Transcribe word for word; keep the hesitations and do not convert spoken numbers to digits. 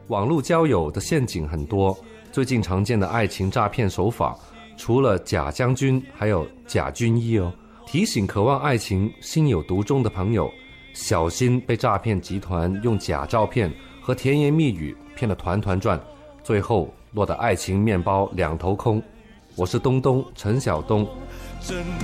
网络交友的陷阱很多，最近常见的爱情诈骗手法，除了假将军，还有假军医哦。提醒渴望爱情、心有独钟的朋友，小心被诈骗集团用假照片和甜言蜜语骗得团团转，最后落得爱情面包两头空。我是东东陈晓东。 真